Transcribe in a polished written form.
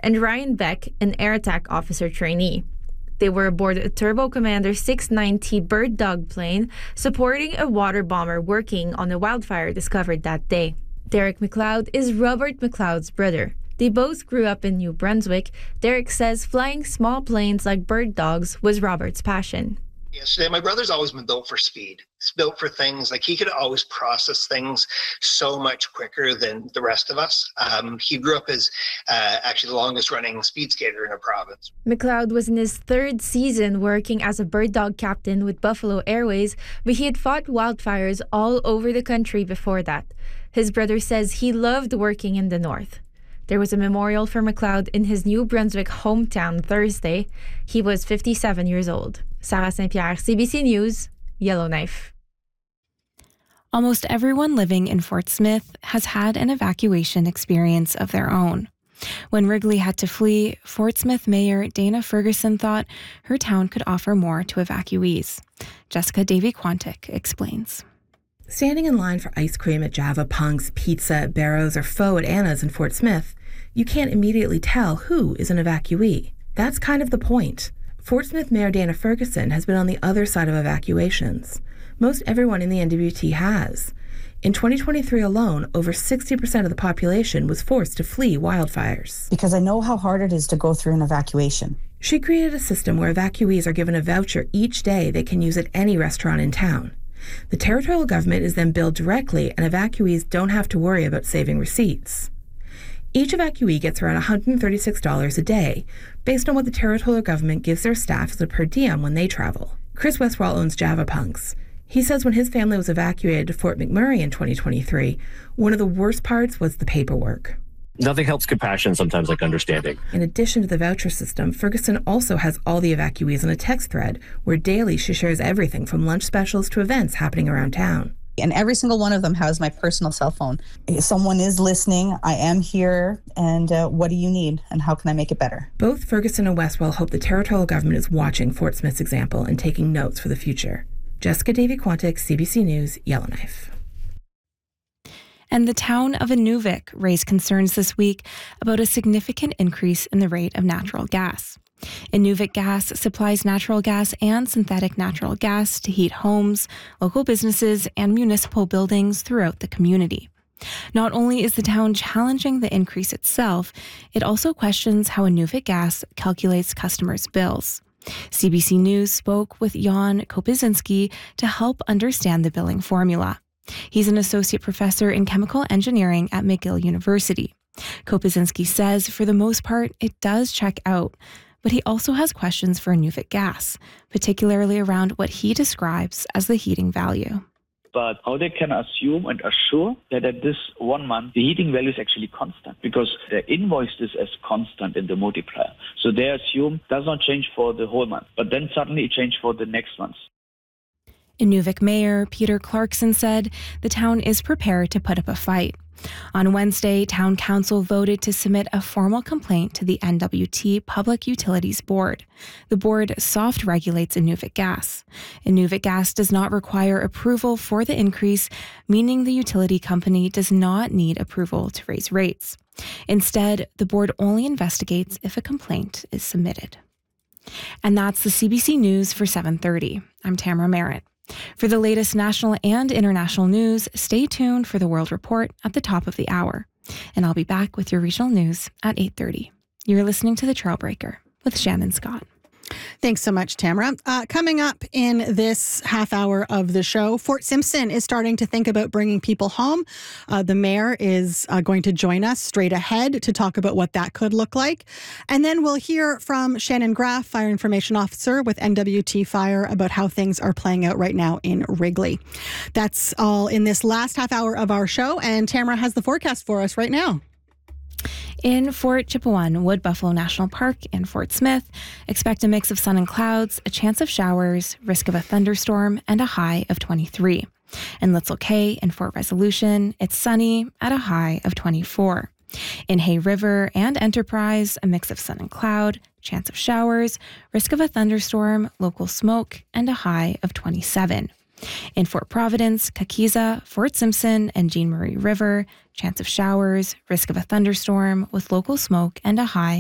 and Ryan Beck, an air attack officer trainee. They were aboard a Turbo Commander 690 Bird Dog plane supporting a water bomber working on a wildfire discovered that day. Derek McLeod is Robert McLeod's brother. They both grew up in New Brunswick. Derek says flying small planes like bird dogs was Robert's passion. Yesterday, my brother's always been built for speed. He's built for things like he could always process things so much quicker than the rest of us. He grew up as actually the longest running speed skater in a province. McLeod was in his third season working as a bird dog captain with Buffalo Airways, but he had fought wildfires all over the country before that. His brother says he loved working in the north. There was a memorial for McLeod in his New Brunswick hometown Thursday. He was 57 years old. Sarah Saint-Pierre, CBC News, Yellowknife. Almost everyone living in Fort Smith has had an evacuation experience of their own. When Wrigley had to flee, Fort Smith Mayor Dana Ferguson thought her town could offer more to evacuees. Jessica Davy-Quantick explains. Standing in line for ice cream at Java Punks, pizza at Barrows, or pho at Anna's in Fort Smith, you can't immediately tell who is an evacuee. That's kind of the point. Fort Smith Mayor Dana Ferguson has been on the other side of evacuations. Most everyone in the NWT has. In 2023 alone, over 60% of the population was forced to flee wildfires. Because I know how hard it is to go through an evacuation. She created a system where evacuees are given a voucher each day they can use at any restaurant in town. The territorial government is then billed directly, and evacuees don't have to worry about saving receipts. Each evacuee gets around $136 a day, based on what the territorial government gives their staff as a per diem when they travel. Chris Westwall owns Java Punks. He says when his family was evacuated to Fort McMurray in 2023, one of the worst parts was the paperwork. Nothing helps compassion sometimes like understanding. In addition to the voucher system, Ferguson also has all the evacuees on a text thread where daily she shares everything from lunch specials to events happening around town. And every single one of them has my personal cell phone. If someone is listening, I am here, and what do you need, and how can I make it better? Both Ferguson and Westwell hope the territorial government is watching Fort Smith's example and taking notes for the future. Jessica Davy-Quantick, CBC News, Yellowknife. And the town of Inuvik raised concerns this week about a significant increase in the rate of natural gas. Inuvik Gas supplies natural gas and synthetic natural gas to heat homes, local businesses, and municipal buildings throughout the community. Not only is the town challenging the increase itself, it also questions how Inuvik Gas calculates customers' bills. CBC News spoke with Jan Kopizinski to help understand the billing formula. He's an associate professor in chemical engineering at McGill University. Kopizinski says, for the most part, it does check out, but he also has questions for Inuvik Gas, particularly around what he describes as the heating value. But how they can assume and assure that at this 1 month, the heating value is actually constant because the invoice is as constant in the multiplier. So they assume does not change for the whole month, but then suddenly it changed for the next month. Inuvik Mayor Peter Clarkson said the town is prepared to put up a fight. On Wednesday, Town Council voted to submit a formal complaint to the NWT Public Utilities Board. The board soft regulates Inuvik Gas. Inuvik Gas does not require approval for the increase, meaning the utility company does not need approval to raise rates. Instead, the board only investigates if a complaint is submitted. And that's the CBC News for 7:30. I'm Tamara Merritt. For the latest national and international news, stay tuned for the World Report at the top of the hour. And I'll be back with your regional news at 8:30. You're listening to The Trailbreaker with Shannon Scott. Thanks so much, Tamara. Coming up in this half hour of the show, Fort Simpson is starting to think about bringing people home. The mayor is going to join us straight ahead to talk about what that could look like. And then we'll hear from Shannon Graff, Fire Information Officer with NWT Fire, about how things are playing out right now in Wrigley. That's all in this last half hour of our show. And Tamara has the forecast for us right now. In Fort Chipewyan, Wood Buffalo National Park, and Fort Smith, expect a mix of sun and clouds, a chance of showers, risk of a thunderstorm, and a high of 23. In Litzel Cay and Fort Resolution, it's sunny at a high of 24. In Hay River and Enterprise, a mix of sun and cloud, chance of showers, risk of a thunderstorm, local smoke, and a high of 27. In Fort Providence, Kakiza, Fort Simpson, and Jean Marie River, chance of showers, risk of a thunderstorm with local smoke and a high